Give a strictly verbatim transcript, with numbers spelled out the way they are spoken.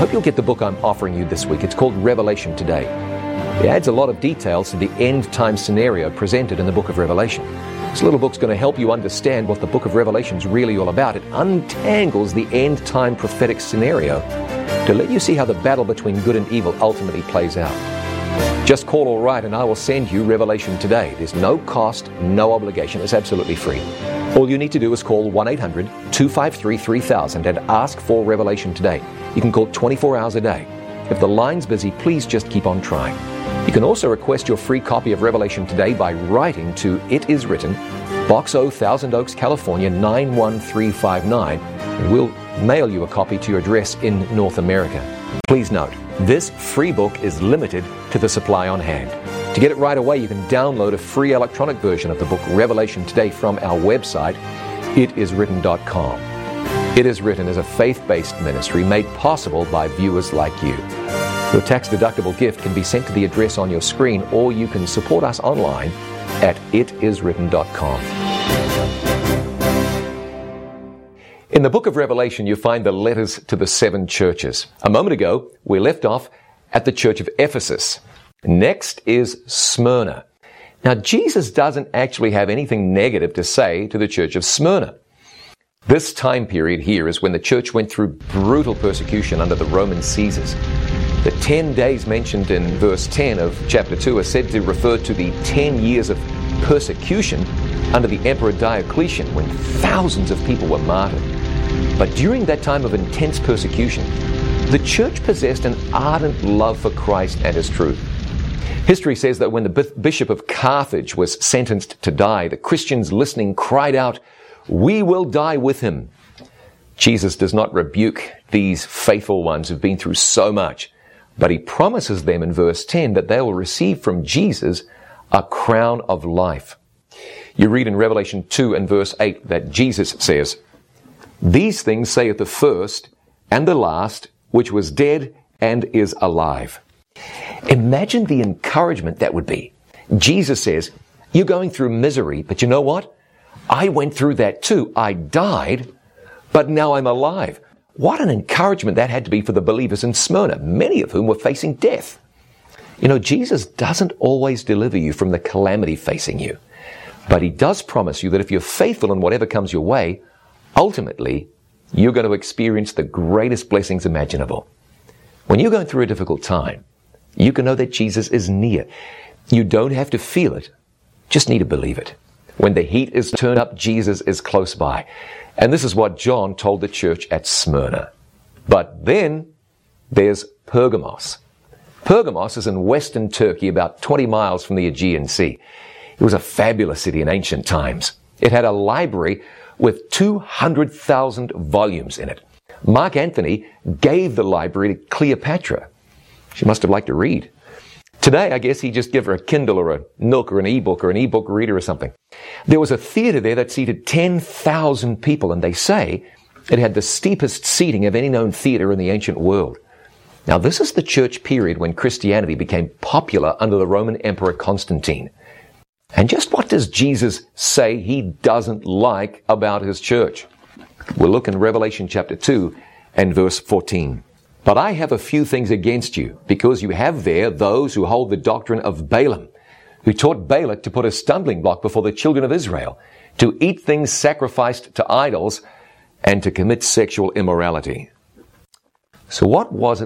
hope you'll get the book I'm offering you this week. It's called Revelation Today. It adds a lot of details to the end-time scenario presented in the book of Revelation. This little book's going to help you understand what the book of Revelation is really all about. It untangles the end-time prophetic scenario to let you see how the battle between good and evil ultimately plays out. Just call all right and I will send you Revelation Today. There's no cost, no obligation. It's absolutely free. All you need to do is call one eight hundred two five three three thousand and ask for Revelation Today. You can call twenty-four hours a day. If the line's busy, please just keep on trying. You can also request your free copy of Revelation Today by writing to It Is Written, Box O, Thousand Oaks, California, nine one three five nine, and we'll mail you a copy to your address in North America. Please note, this free book is limited to the supply on hand. To get it right away, you can download a free electronic version of the book Revelation Today from our website, it is written dot com. It Is Written is a faith-based ministry made possible by viewers like you. Your tax-deductible gift can be sent to the address on your screen, or you can support us online at it is written dot com. In the book of Revelation, you find the letters to the seven churches. A moment ago, we left off at the church of Ephesus. Next is Smyrna. Now, Jesus doesn't actually have anything negative to say to the church of Smyrna. This time period here is when the church went through brutal persecution under the Roman Caesars. The ten days mentioned in verse ten of chapter two are said to refer to the ten years of persecution under the Emperor Diocletian, when thousands of people were martyred. But during that time of intense persecution, the church possessed an ardent love for Christ and His truth. History says that when the Bishop of Carthage was sentenced to die, the Christians listening cried out, "We will die with him." Jesus does not rebuke these faithful ones who've been through so much, but He promises them in verse ten that they will receive from Jesus a crown of life. You read in Revelation two and verse eight that Jesus says, "These things saith the first and the last, which was dead and is alive." Imagine the encouragement that would be. Jesus says, you're going through misery, but you know what? I went through that too. I died, but now I'm alive. What an encouragement that had to be for the believers in Smyrna, many of whom were facing death. You know, Jesus doesn't always deliver you from the calamity facing you, but He does promise you that if you're faithful in whatever comes your way, ultimately, you're going to experience the greatest blessings imaginable. When you're going through a difficult time, you can know that Jesus is near. You don't have to feel it, just need to believe it. When the heat is turned up, Jesus is close by. And this is what John told the church at Smyrna. But then there's Pergamos. Pergamos is in western Turkey, about twenty miles from the Aegean Sea. It was a fabulous city in ancient times. It had a library with two hundred thousand volumes in it. Mark Antony gave the library to Cleopatra. She must have liked to read. Today, I guess he'd just give her a Kindle or a Nook or an e-book or an e-book reader or something. There was a theater there that seated ten thousand people, and they say it had the steepest seating of any known theater in the ancient world. Now, this is the church period when Christianity became popular under the Roman Emperor Constantine. And just what does Jesus say He doesn't like about His church? We'll look in Revelation chapter two and verse fourteen. "But I have a few things against you, because you have there those who hold the doctrine of Balaam, who taught Balak to put a stumbling block before the children of Israel, to eat things sacrificed to idols, and to commit sexual immorality." So what was it